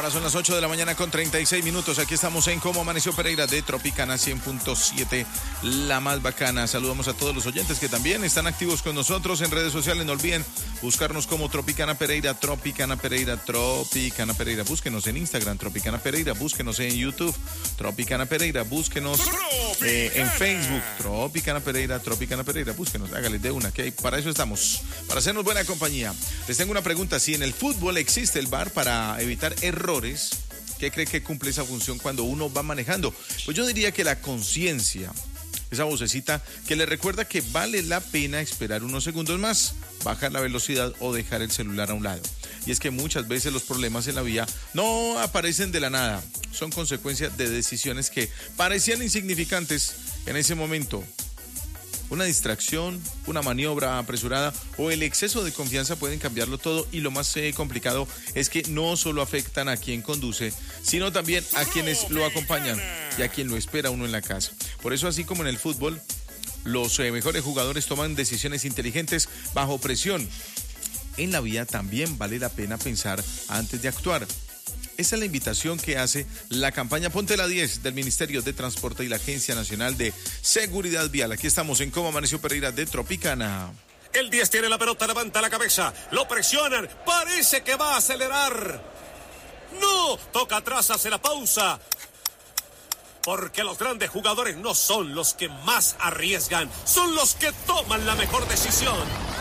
Ahora son las 8 de la mañana con 36 minutos. Aquí estamos en Cómo Amaneció Pereira de Tropicana 100.7, la más bacana. Saludamos a todos los oyentes que también están activos con nosotros en redes sociales. No olviden buscarnos como Tropicana Pereira, Tropicana Pereira, Tropicana Pereira. Búsquenos en Instagram, Tropicana Pereira. Búsquenos en YouTube, Tropicana Pereira. Búsquenos en Facebook, Tropicana Pereira, Tropicana Pereira. Búsquenos, hágale de una, que para eso estamos, para hacernos buena compañía. Les tengo una pregunta. Si en el fútbol existe el VAR para evitar errores, ¿qué cree que cumple esa función cuando uno va manejando? Pues yo diría que la conciencia, esa vocecita que le recuerda que vale la pena esperar unos segundos más, bajar la velocidad o dejar el celular a un lado. Y es que muchas veces los problemas en la vía no aparecen de la nada, son consecuencia de decisiones que parecían insignificantes en ese momento. Una distracción, una maniobra apresurada o el exceso de confianza pueden cambiarlo todo, y lo más complicado es que no solo afectan a quien conduce, sino también a quienes lo acompañan y a quien lo espera uno en la casa. Por eso, así como en el fútbol, los mejores jugadores toman decisiones inteligentes bajo presión. En la vida también vale la pena pensar antes de actuar. Esa es la invitación que hace la campaña Ponte la 10 del Ministerio de Transporte y la Agencia Nacional de Seguridad Vial. Aquí estamos en Cómo Amaneció Pereira de Tropicana. El 10 tiene la pelota, levanta la cabeza, lo presionan, parece que va a acelerar. ¡No! Toca atrás, hace la pausa. Porque los grandes jugadores no son los que más arriesgan, son los que toman la mejor decisión.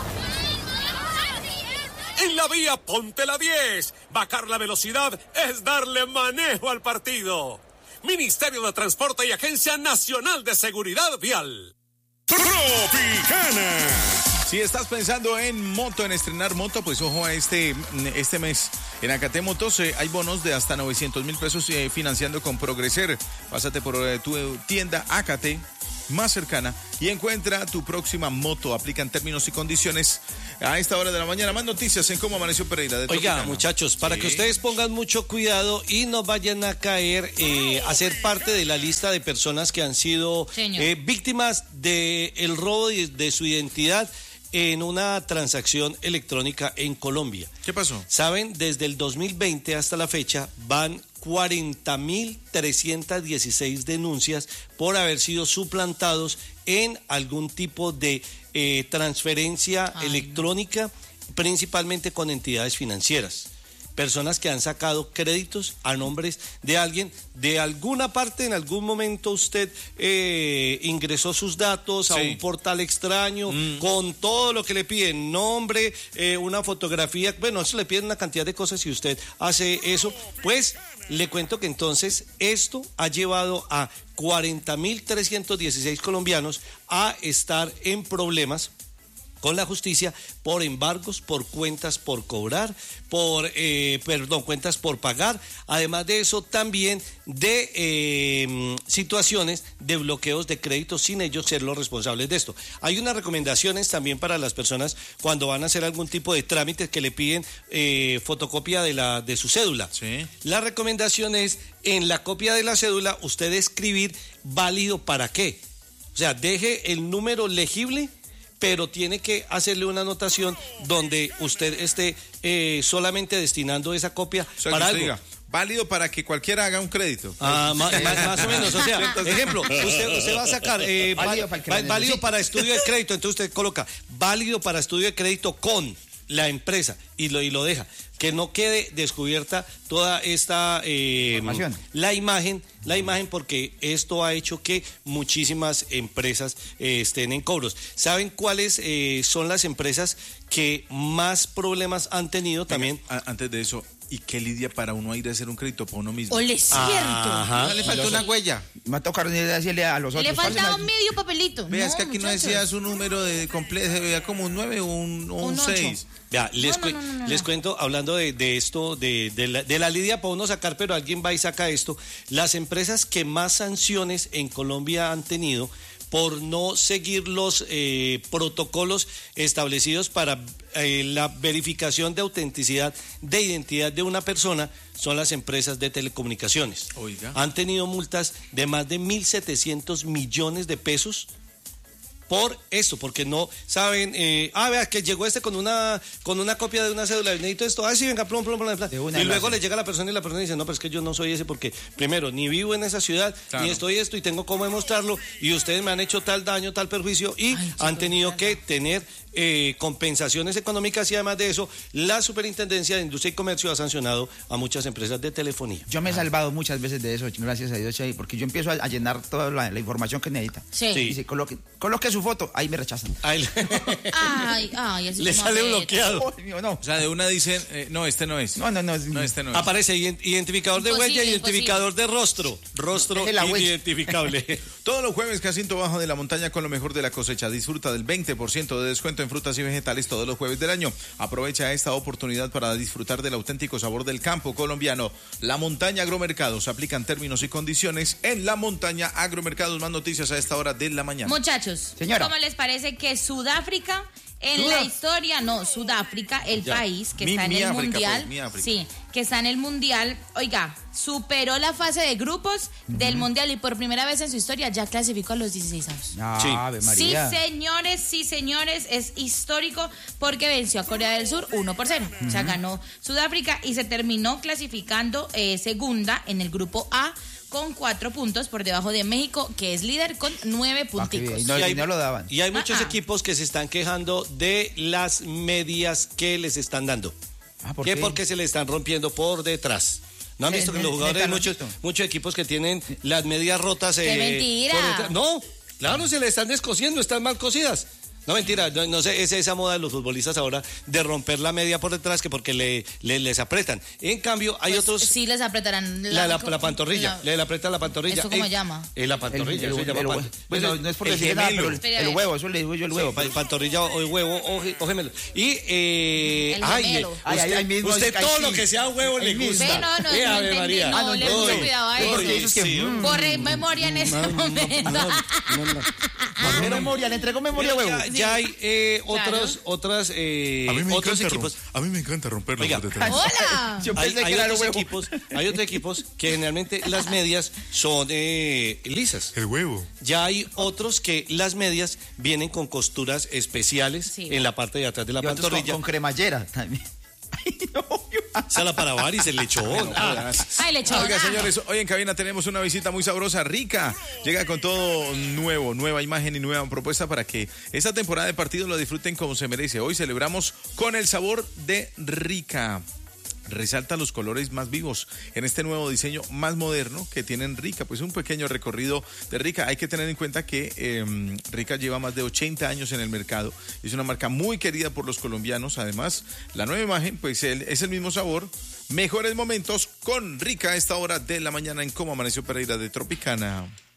En la vía, ponte la 10. Bajar la velocidad es darle manejo al partido. Ministerio de Transporte y Agencia Nacional de Seguridad Vial. Tropicana. Si estás pensando en moto, en estrenar moto, pues ojo a este mes. En Acate Motos hay bonos de hasta 900,000 pesos financiando con Progreser. Pásate por tu tienda Acate más cercana y encuentra tu próxima moto. Aplican términos y condiciones a esta hora de la mañana. Más noticias en Cómo Amaneció Pereira de Oiga, muchachos, para que ustedes pongan mucho cuidado y no vayan a caer a ser parte de la lista de personas que han sido víctimas del robo de su identidad en una transacción electrónica en Colombia. ¿Qué pasó? Saben, desde el 2020 hasta la fecha van 40.316 denuncias por haber sido suplantados en algún tipo de transferencia electrónica, principalmente con entidades financieras. Personas que han sacado créditos a nombres de alguien, de alguna parte, en algún momento usted ingresó sus datos a un portal extraño, con todo lo que le piden, nombre, una fotografía, bueno, eso le piden una cantidad de cosas. Si usted hace eso, pues le cuento que entonces esto ha llevado a 40.316 colombianos a estar en problemas con la justicia por embargos, por cuentas por cobrar, cuentas por pagar. Además de eso, también de situaciones de bloqueos de crédito sin ellos ser los responsables de esto. Hay unas recomendaciones también para las personas cuando van a hacer algún tipo de trámite que le piden fotocopia de su cédula. Sí. La recomendación es, en la copia de la cédula, usted escribir válido para qué. O sea, deje el número legible, pero tiene que hacerle una anotación donde usted esté solamente destinando esa copia para algo. Diga, válido para que cualquiera haga un crédito. Más o menos, o sea, ejemplo, usted va a sacar válido para estudio de crédito, entonces usted coloca válido para estudio de crédito con la empresa y lo deja, que no quede descubierta toda esta la imagen, porque esto ha hecho que muchísimas empresas estén en cobros. ¿Saben cuáles son las empresas que más problemas han tenido también? Antes de eso, ¿y qué lidia para uno ir a hacer un crédito para uno mismo? Ole, es cierto. No le faltó una huella. Me va a tocar decirle a los otros. Le faltaba medio papelito. Vea, es que aquí no decía su número de completo, se veía como un 9 o un 6. Ya, les cuento, hablando de esto, de la lidia para uno sacar, pero alguien va y saca esto. Las empresas que más sanciones en Colombia han tenido por no seguir los protocolos establecidos para la verificación de autenticidad de identidad de una persona son las empresas de telecomunicaciones. Oiga. Han tenido multas de más de 1.700 millones de pesos por esto, porque no saben, vea que llegó con una copia de una cédula, necesito esto, sí, venga, plom, y luego le llega a la persona y la persona dice, no, pero es que yo no soy ese porque, primero, ni vivo en esa ciudad, ni estoy esto y tengo cómo demostrarlo, y ustedes me han hecho tal daño, tal perjuicio, y han tenido que tener compensaciones económicas, y además de eso, la Superintendencia de Industria y Comercio ha sancionado a muchas empresas de telefonía. Yo me he salvado muchas veces de eso, gracias a Dios, porque yo empiezo a llenar toda la información que necesita. Sí. Y dice, coloque su foto, ahí me rechazan. Ay, así le sale bloqueado. Oh, mío, no. O sea, de una dicen, no, este no es. No, este no es. Aparece identificador de huella y identificador de rostro. Rostro inidentificable. Todos los jueves, Jacinto Bajo de la Montaña con lo mejor de la cosecha. Disfruta del 20% de descuento en frutas y vegetales todos los jueves del año. Aprovecha esta oportunidad para disfrutar del auténtico sabor del campo colombiano. La Montaña Agromercados. Aplican términos y condiciones en La Montaña Agromercados. Más noticias a esta hora de la mañana. Muchachos, señora, ¿cómo les parece que Sudáfrica la historia, Sudáfrica, el país que está en el Mundial, sí, que está en el Mundial, oiga, superó la fase de grupos del Mundial y por primera vez en su historia ya clasificó a los 16 años. Ave María. Sí, señores, es histórico porque venció a Corea del Sur 1-0. O sea, ganó Sudáfrica y se terminó clasificando segunda en el grupo A con 4 puntos por debajo de México, que es líder con 9 punticos. No lo daban. Y hay muchos equipos que se están quejando de las medias que les están dando. ¿Por qué? Porque se le están rompiendo por detrás. ¿No han visto que los jugadores de muchos equipos que tienen las medias rotas? ¡Qué mentira! No, claro, se le están descosiendo, están mal cosidas. No, mentira, no sé, es esa moda de los futbolistas ahora de romper la media por detrás que porque les apretan. En cambio, hay otros... Sí, les apretarán la pantorrilla, le apretan la pantorrilla. ¿Eso cómo se llama? La pantorrilla, bueno, no es por decir nada, pero el huevo, eso le digo yo el huevo. Pantorrilla o el huevo o gemelo. Y, usted todo lo que sea huevo le gusta. No entendí, no, le puse cuidado a eso. Borré memoria en ese momento. Le entrego memoria huevo. Ya hay otros equipos. A mí me encanta romperlo por detrás. ¡Hola! Hay otros equipos que generalmente las medias son lisas. El huevo. Ya hay otros que las medias vienen con costuras especiales en la parte de atrás de la pantorrilla. Con cremallera también. Ay, no, Sala para varices, el lechón. Lechón. Oiga, señores, hoy en cabina tenemos una visita muy sabrosa. Rica llega con todo nuevo, nueva imagen y nueva propuesta para que esta temporada de partidos lo disfruten como se merece. Hoy celebramos con el sabor de Rica. Resalta los colores más vivos en este nuevo diseño más moderno que tienen Rica. Pues un pequeño recorrido de Rica. Hay que tener en cuenta que Rica lleva más de 80 años en el mercado. Es una marca muy querida por los colombianos. Además, la nueva imagen pues es el mismo sabor. Mejores momentos con Rica a esta hora de la mañana en Cómo Amaneció Pereira de Tropicana.